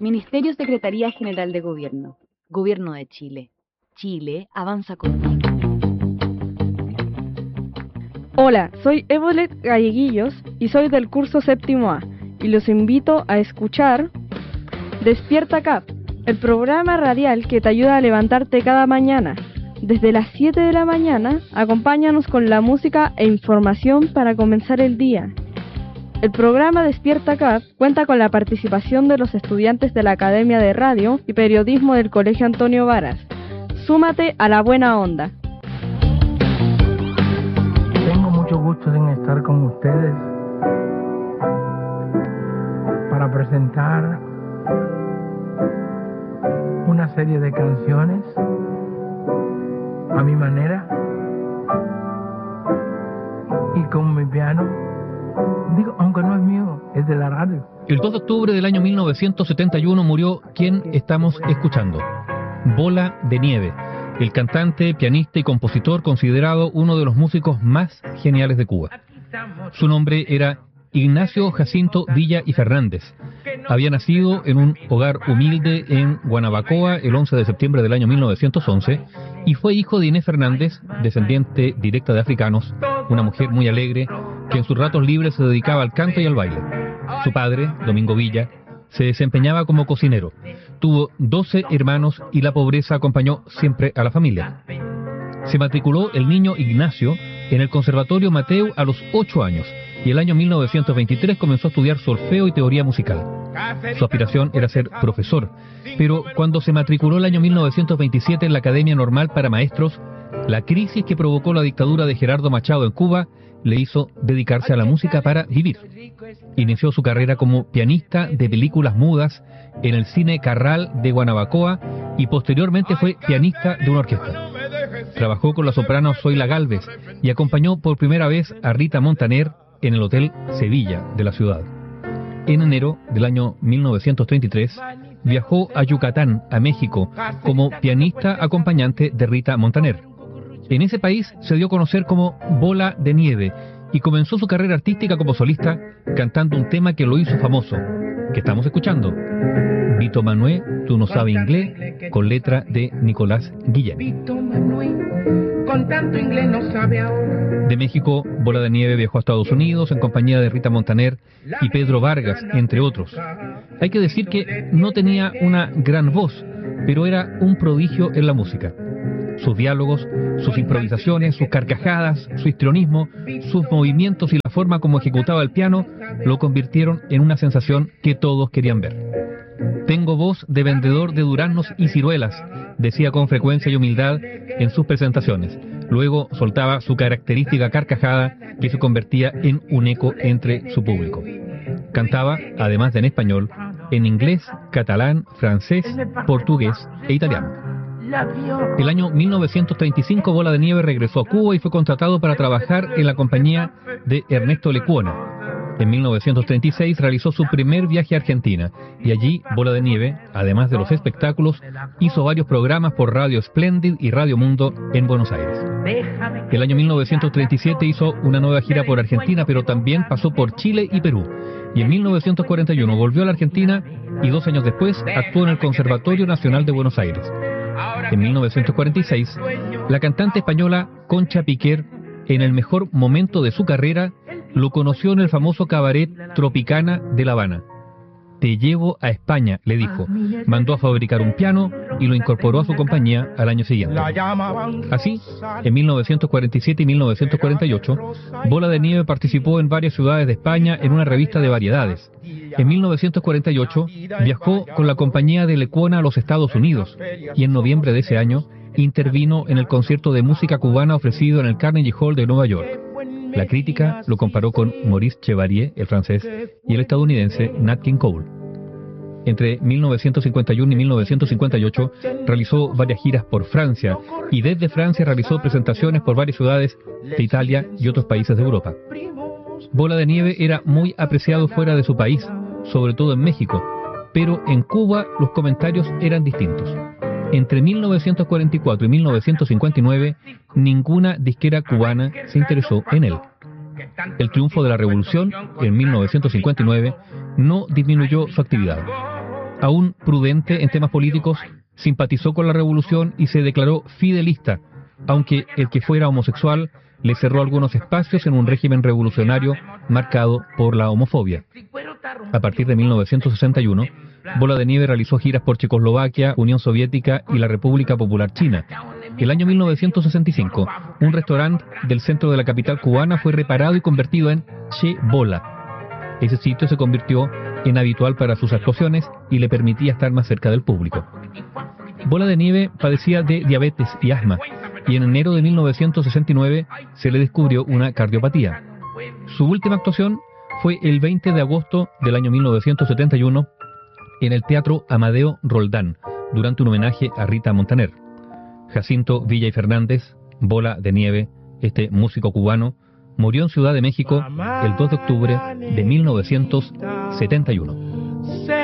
Ministerio Secretaría General de Gobierno. Gobierno de Chile. Chile avanza contigo. Hola, soy Evolet Galleguillos y soy del curso séptimo A y los invito a escuchar Despierta CAP, el programa radial que te ayuda a levantarte cada mañana. Desde las 7 de la mañana, acompáñanos con la música e información para comenzar el día. El programa Despierta CAP cuenta con la participación de los estudiantes de la Academia de Radio y Periodismo del Colegio Antonio Varas. Súmate a la buena onda. Tengo mucho gusto en estar con ustedes para presentar una serie de canciones a mi manera y con mi piano. Digo, aunque no es mío, es de la radio. El 2 de octubre del año 1971 murió quien estamos escuchando, Bola de Nieve, el cantante, pianista y compositor considerado uno de los músicos más geniales de Cuba. Su nombre era Ignacio Jacinto Villa y Fernández. Había nacido en un hogar humilde en Guanabacoa el 11 de septiembre del año 1911 y fue hijo de Inés Fernández, descendiente directa de africanos, una mujer muy alegre que en sus ratos libres se dedicaba al canto y al baile. Su padre, Domingo Villa, se desempeñaba como cocinero. Tuvo 12 hermanos y la pobreza acompañó siempre a la familia. Se matriculó el niño Ignacio en el Conservatorio Mateu a los 8 años y el año 1923 comenzó a estudiar solfeo y teoría musical. Su aspiración era ser profesor, pero cuando se matriculó el año 1927 en la Academia Normal para Maestros, la crisis que provocó la dictadura de Gerardo Machado en Cuba le hizo dedicarse a la música para vivir. Inició su carrera como pianista de películas mudas en el Cine Carral de Guanabacoa y posteriormente fue pianista de una orquesta. Trabajó con la soprano Zoila Gálvez y acompañó por primera vez a Rita Montaner en el Hotel Sevilla de la ciudad. En enero del año 1933 viajó a Yucatán, a México, como pianista acompañante de Rita Montaner. En ese país se dio a conocer como Bola de Nieve y comenzó su carrera artística como solista cantando un tema que lo hizo famoso, que estamos escuchando, Vito Manué, tú no sabes inglés, con letra de Nicolás Guillén. Vito Manué, con tanto inglés no sabe ahora. De México, Bola de Nieve viajó a Estados Unidos en compañía de Rita Montaner y Pedro Vargas, entre otros. Hay que decir que no tenía una gran voz, pero era un prodigio en la música. Sus diálogos, sus improvisaciones, sus carcajadas, su histrionismo, sus movimientos y la forma como ejecutaba el piano lo convirtieron en una sensación que todos querían ver. Tengo voz de vendedor de duraznos y ciruelas, decía con frecuencia y humildad en sus presentaciones. Luego soltaba su característica carcajada que se convertía en un eco entre su público. Cantaba, además de en español, en inglés, catalán, francés, portugués e italiano. El año 1935 Bola de Nieve regresó a Cuba y fue contratado para trabajar en la compañía de Ernesto Lecuona. En 1936 realizó su primer viaje a Argentina y allí Bola de Nieve, además de los espectáculos, hizo varios programas por Radio Splendid y Radio Mundo en Buenos Aires. El año 1937 hizo una nueva gira por Argentina, pero también pasó por Chile y Perú. Y en 1941 volvió a la Argentina y 2 años después actuó en el Conservatorio Nacional de Buenos Aires. En 1946, la cantante española Concha Piquer, en el mejor momento de su carrera, lo conoció en el famoso cabaret Tropicana de La Habana. Te llevo a España, le dijo. Mandó a fabricar un piano y lo incorporó a su compañía al año siguiente. Así, en 1947 y 1948, Bola de Nieve participó en varias ciudades de España en una revista de variedades. En 1948 viajó con la compañía de Lecuona a los Estados Unidos y en noviembre de ese año intervino en el concierto de música cubana ofrecido en el Carnegie Hall de Nueva York. La crítica lo comparó con Maurice Chevalier, el francés, y el estadounidense Nat King Cole. Entre 1951 y 1958 realizó varias giras por Francia y desde Francia realizó presentaciones por varias ciudades de Italia y otros países de Europa. Bola de Nieve era muy apreciado fuera de su país, sobre todo en México, pero en Cuba los comentarios eran distintos. Entre 1944 y 1959, ninguna disquera cubana se interesó en él. El triunfo de la revolución en 1959 no disminuyó su actividad. Aún prudente en temas políticos, simpatizó con la revolución y se declaró fidelista, aunque el que fuera homosexual le cerró algunos espacios en un régimen revolucionario marcado por la homofobia. A partir de 1961, Bola de Nieve realizó giras por Checoslovaquia, Unión Soviética y la República Popular China. El año 1965, un restaurante del centro de la capital cubana fue reparado y convertido en Che Bola. Ese sitio se convirtió en habitual para sus actuaciones y le permitía estar más cerca del público. Bola de Nieve padecía de diabetes y asma, y en enero de 1969 se le descubrió una cardiopatía. Su última actuación fue el 20 de agosto del año 1971 en el Teatro Amadeo Roldán, durante un homenaje a Rita Montaner. Jacinto Villa y Fernández, Bola de Nieve, este músico cubano, murió en Ciudad de México el 2 de octubre de 1971.